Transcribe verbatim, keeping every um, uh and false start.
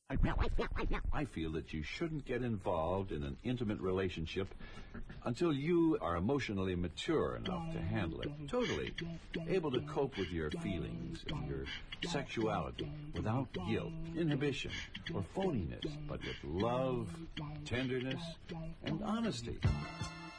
I feel that you shouldn't get involved in an intimate relationship until you are emotionally mature enough to handle it totally, able to cope with your feelings and your sexuality without guilt, inhibition, or phoniness, but with love, tenderness, and honesty.